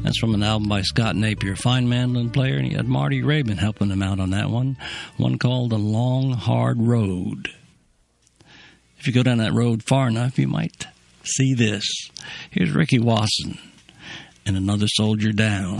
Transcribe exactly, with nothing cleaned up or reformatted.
That's from an album by Scott Napier, fine mandolin player, and he had Marty Raybon helping him out on that one, one called The Long Hard Road. If you go down that road far enough, you might see this. Here's Ricky Wasson and Another Soldier Down.